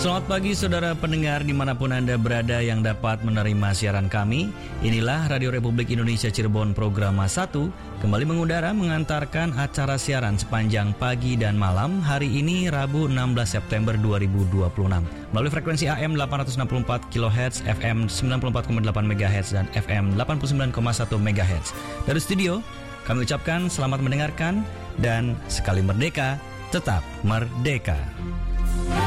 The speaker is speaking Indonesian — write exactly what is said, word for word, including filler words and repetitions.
Selamat pagi saudara pendengar dimanapun Anda berada yang dapat menerima siaran kami. Inilah Radio Republik Indonesia Cirebon Programa satu kembali mengudara mengantarkan acara siaran sepanjang pagi dan malam hari ini Rabu enam belas September dua ribu dua puluh enam melalui frekuensi A M delapan ratus enam puluh empat kilohertz, F M sembilan puluh empat koma delapan megahertz dan F M delapan puluh sembilan koma satu megahertz. Dari studio kami ucapkan selamat mendengarkan dan sekali merdeka tetap merdeka.